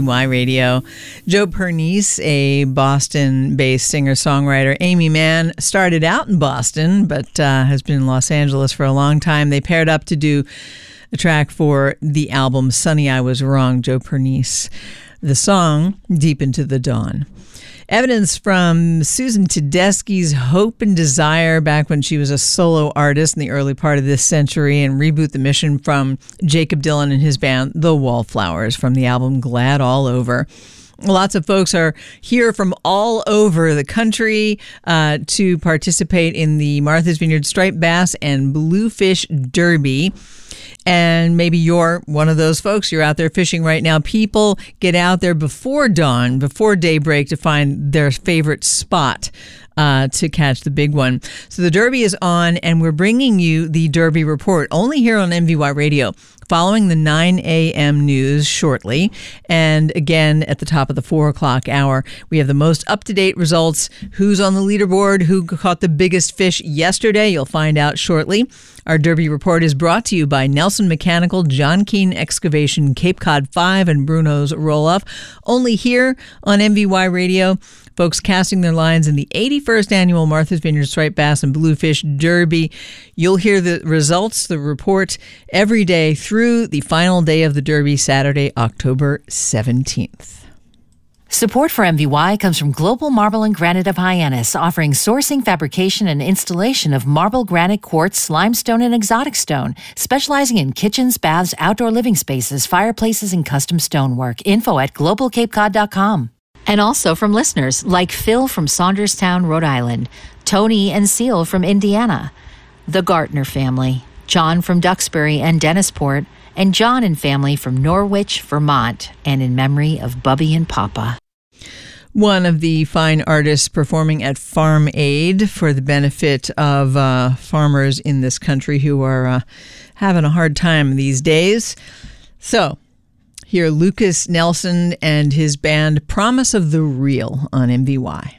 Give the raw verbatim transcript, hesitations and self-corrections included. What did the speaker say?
Y Radio. Joe Pernice, a Boston-based singer-songwriter. Amy Mann started out in Boston, but uh, has been in Los Angeles for a long time. They paired up to do a track for the album Sunny I Was Wrong, Joe Pernice. The song, Deep Into the Dawn. Evidence from Susan Tedeschi's Hope and Desire back when she was a solo artist in the early part of this century, and Reboot the Mission from Jacob Dylan and his band The Wallflowers from the album Glad All Over. Lots of folks are here from all over the country uh, to participate in the Martha's Vineyard Striped Bass and Bluefish Derby. And maybe you're one of those folks. You're out there fishing right now. People get out there before dawn, before daybreak to find their favorite spot uh, to catch the big one. So the Derby is on, and we're bringing you the Derby Report only here on M V Y Radio, following the nine a.m. news shortly. And again, at the top of the four o'clock hour, we have the most up-to-date results. Who's on the leaderboard? Who caught the biggest fish yesterday? You'll find out shortly. Our Derby Report is brought to you by Nelson Mechanical, John Keane Excavation, Cape Cod five, and Bruno's Roll-Off. Only here on M V Y Radio. Folks casting their lines in the eighty-first annual Martha's Vineyard Striped Bass and Bluefish Derby. You'll hear the results, the report, every day through the final day of the Derby, Saturday, October seventeenth. Support for M V Y comes from Global Marble and Granite of Hyannis, offering sourcing, fabrication, and installation of marble, granite, quartz, limestone, and exotic stone, specializing in kitchens, baths, outdoor living spaces, fireplaces, and custom stonework. Info at global cape cod dot com. And also from listeners like Phil from Saunderstown, Rhode Island, Tony and Seal from Indiana, the Gartner family, John from Duxbury and Dennisport, and John and family from Norwich, Vermont, and in memory of Bubby and Papa. One of the fine artists performing at Farm Aid for the benefit of uh, farmers in this country who are uh, having a hard time these days. So, here Lucas Nelson and his band Promise of the Real on M V Y.